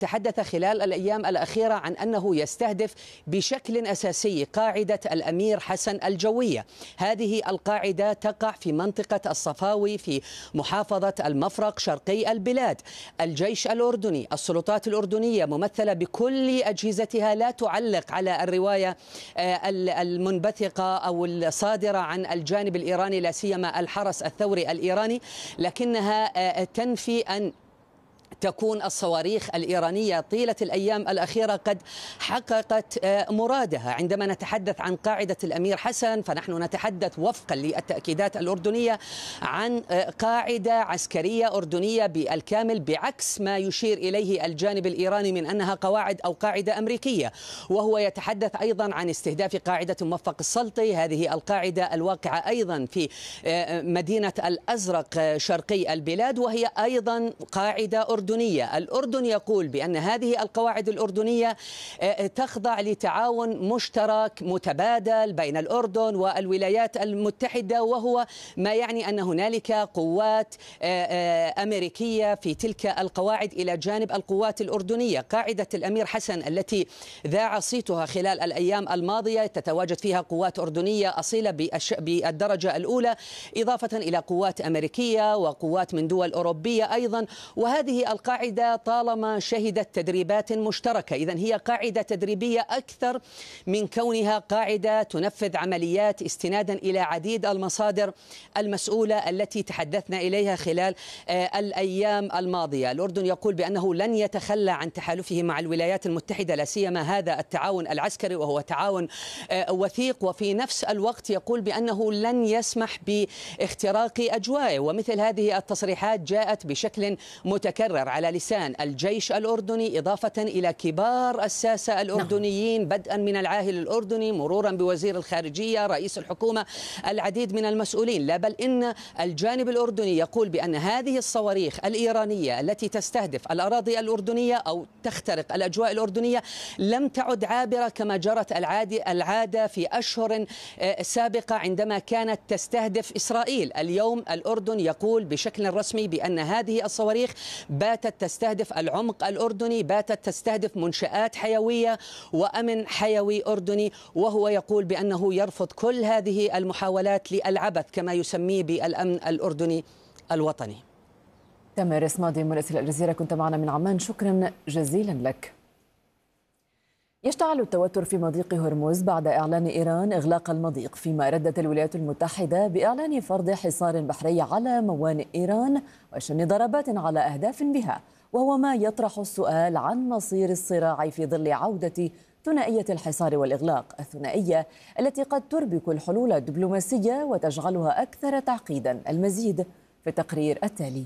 تحدث خلال الأيام الأخيرة عن أنه يستهدف بشكل أساسي قاعدة الأمير حسن الجوية. هذه القاعدة تقع في منطقة الصفاوي في محافظة المفرق شرقي البلاد. الجيش الأردني، السلطات الأردنية ممثلة بكل أجهزتها لا تعلق على الرواية المنبثقة أو الصادرة عن الجانب الإيراني، لا سيما الحرس الثوري الإيراني، لكنها تنفي أن تكون الصواريخ الإيرانية طيلة الأيام الأخيرة قد حققت مرادها. عندما نتحدث عن قاعدة الأمير حسن فنحن نتحدث وفقا للتأكيدات الأردنية عن قاعدة عسكرية أردنية بالكامل، بعكس ما يشير إليه الجانب الإيراني من أنها قواعد أو قاعدة أمريكية. وهو يتحدث أيضا عن استهداف قاعدة موفق السلطي، هذه القاعدة الواقعة أيضا في مدينة الأزرق شرقي البلاد، وهي أيضا قاعدة أردنية. الأردن يقول بأن هذه القواعد الأردنية تخضع لتعاون مشترك متبادل بين الأردن والولايات المتحدة، وهو ما يعني أن هنالك قوات أمريكية في تلك القواعد إلى جانب القوات الأردنية. قاعدة الأمير حسن التي ذاع صيتها خلال الأيام الماضية تتواجد فيها قوات أردنية أصيلة بالدرجة الأولى، إضافة إلى قوات أمريكية وقوات من دول أوروبية أيضا. وهذه القاعدة طالما شهدت تدريبات مشتركة، إذن هي قاعدة تدريبية أكثر من كونها قاعدة تنفذ عمليات استنادا إلى عديد المصادر المسؤولة التي تحدثنا إليها خلال الأيام الماضية. الأردن يقول بأنه لن يتخلى عن تحالفه مع الولايات المتحدة، لا سيما هذا التعاون العسكري وهو تعاون وثيق، وفي نفس الوقت يقول بأنه لن يسمح باختراق أجوائه. ومثل هذه التصريحات جاءت بشكل متكرر على لسان الجيش الأردني، إضافة إلى كبار الساسة الأردنيين بدءا من العاهل الأردني مرورا بوزير الخارجية، رئيس الحكومة، العديد من المسؤولين. لا بل إن الجانب الأردني يقول بأن هذه الصواريخ الإيرانية التي تستهدف الأراضي الأردنية أو تخترق الأجواء الأردنية لم تعد عابرة كما جرت العادة في أشهر سابقة عندما كانت تستهدف إسرائيل. اليوم الأردن يقول بشكل رسمي بأن هذه الصواريخ باتت تستهدف العمق الأردني، باتت تستهدف منشآت حيوية وأمن حيوي أردني، وهو يقول بأنه يرفض كل هذه المحاولات للعبث كما يسميه بالأمن الأردني الوطني. تامر اسماضي مراسل الجزيرة، كنت معنا من عمان، شكرا جزيلا لك. يشتعل التوتر في مضيق هرمز بعد إعلان إيران إغلاق المضيق، فيما ردت الولايات المتحدة بإعلان فرض حصار بحري على موانئ إيران وشن ضربات على أهداف بها، وهو ما يطرح السؤال عن مصير الصراع في ظل عودة ثنائية الحصار والإغلاق، الثنائية التي قد تربك الحلول الدبلوماسية وتجعلها أكثر تعقيدا. المزيد في التقرير التالي.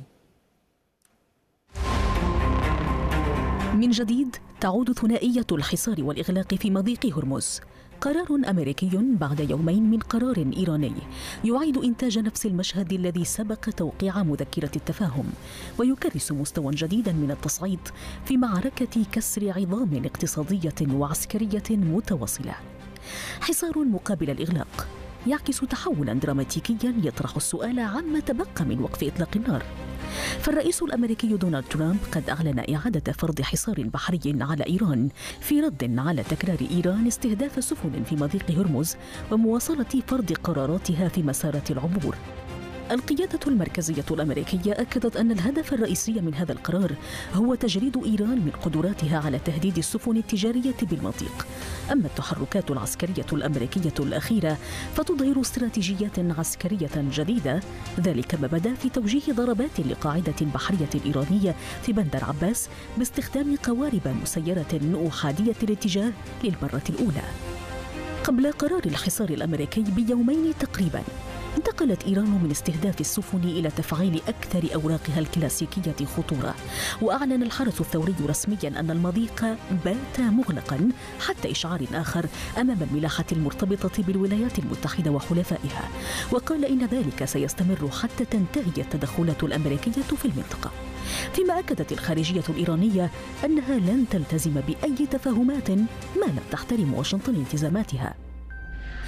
من جديد تعود ثنائية الحصار والإغلاق في مضيق هرمز. قرار أمريكي بعد يومين من قرار إيراني يعيد إنتاج نفس المشهد الذي سبق توقيع مذكرة التفاهم، ويكرس مستوى جديدا من التصعيد في معركة كسر عظام اقتصادية وعسكرية متواصلة. حصار مقابل الإغلاق يعكس تحولا دراماتيكيا يطرح السؤال عما تبقى من وقف إطلاق النار. فالرئيس الأمريكي دونالد ترامب قد أعلن إعادة فرض حصار بحري على إيران في رد على تكرار إيران استهداف سفن في مضيق هرمز ومواصلة فرض قراراتها في مسارات العبور. القيادة المركزية الأمريكية أكدت أن الهدف الرئيسي من هذا القرار هو تجريد إيران من قدراتها على تهديد السفن التجارية بالمضيق. أما التحركات العسكرية الأمريكية الأخيرة فتظهر استراتيجية عسكرية جديدة، ذلك ما بدا في توجيه ضربات لقاعدة بحرية إيرانية في بندر عباس باستخدام قوارب مسيرة أحادية الاتجاه للمرة الأولى. قبل قرار الحصار الأمريكي بيومين تقريبا انتقلت إيران من استهداف السفن إلى تفعيل أكثر أوراقها الكلاسيكية خطورة، وأعلن الحرس الثوري رسميا أن المضيق بات مغلقا حتى إشعار آخر أمام الملاحة المرتبطة بالولايات المتحدة وحلفائها، وقال إن ذلك سيستمر حتى تنتهي التدخلات الأمريكية في المنطقة. فيما أكدت الخارجية الإيرانية أنها لن تلتزم بأي تفاهمات ما لم تحترم واشنطن التزاماتها.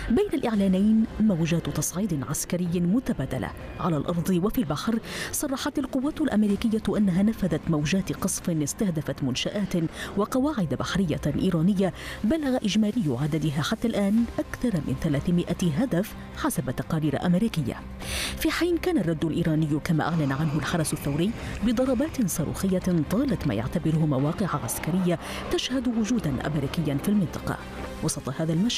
بين الإعلانين موجات تصعيد عسكري متبادلة على الأرض وفي البحر. صرحت القوات الأمريكية أنها نفذت موجات قصف استهدفت منشآت وقواعد بحرية إيرانية بلغ إجمالي عددها حتى الآن أكثر من 300 هدف حسب تقارير أمريكية. في حين كان الرد الإيراني كما أعلن عنه الحرس الثوري بضربات صاروخية طالت ما يعتبره مواقع عسكرية تشهد وجودا أمريكيا في المنطقة. وسط هذا المشهد